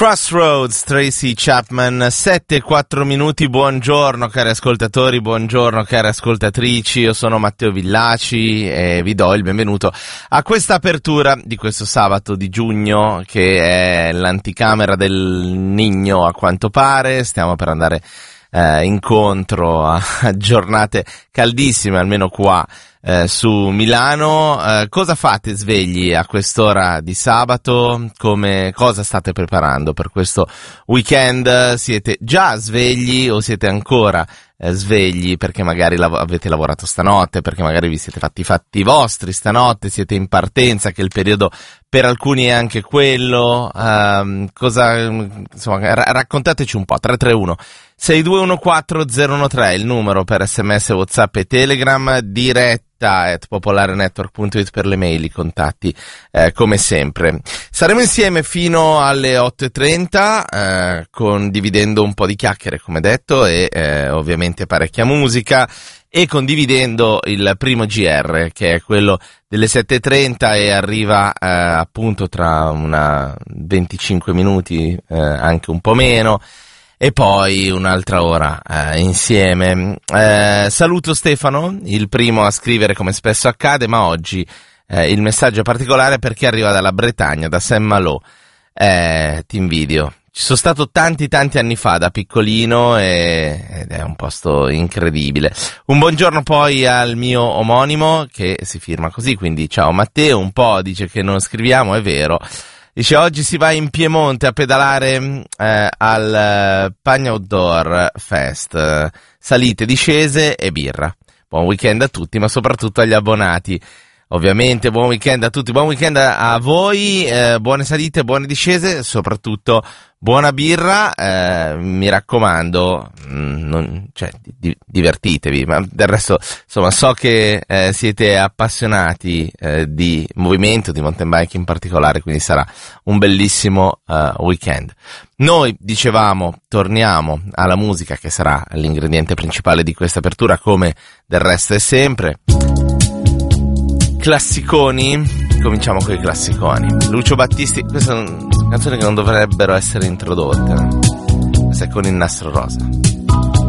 Crossroads, Tracy Chapman, 7:04, buongiorno cari ascoltatori, buongiorno cari ascoltatrici, io sono Matteo Villaci e vi do il benvenuto a questa apertura di questo sabato di giugno che è l'anticamera del Niño a quanto pare. Stiamo per andare incontro a giornate caldissime, almeno qua su Milano. Cosa fate svegli a quest'ora di sabato? Cosa state preparando per questo weekend? Siete già svegli o siete ancora svegli perché magari avete lavorato stanotte, perché magari vi siete fatti i fatti vostri stanotte, siete in partenza, che il periodo per alcuni è anche quello. Insomma, raccontateci un po'. 331 6214013 il numero per SMS, WhatsApp e Telegram, diretta @popolarenetwork.it per le mail, i contatti come sempre. Saremo insieme fino alle 8:30 condividendo un po' di chiacchiere come detto e ovviamente parecchia musica, e condividendo il primo GR che è quello delle 7:30 e arriva appunto tra una 25 minuti, anche un po' meno, e poi un'altra ora insieme. Saluto Stefano, il primo a scrivere come spesso accade, ma oggi il messaggio è particolare perché arriva dalla Bretagna, da Saint-Malo. Ti invidio. Ci sono stato tanti anni fa da piccolino ed è un posto incredibile. Un buongiorno poi al mio omonimo che si firma così, quindi ciao Matteo, un po' dice che non scriviamo, è vero. Dice oggi si va in Piemonte a pedalare al Pagna Outdoor Fest, salite, discese e birra. Buon weekend a tutti, ma soprattutto agli abbonati. Ovviamente buon weekend a tutti, buon weekend a voi, buone salite, buone discese, soprattutto buona birra, mi raccomando, divertitevi, ma del resto insomma so che siete appassionati di movimento, di mountain bike in particolare, quindi sarà un bellissimo weekend. Noi dicevamo torniamo alla musica che sarà l'ingrediente principale di questa apertura, come del resto è sempre. Classiconi, cominciamo con i classiconi. Lucio Battisti, queste sono canzoni che non dovrebbero essere introdotte, questa è con il Nastro Rosa.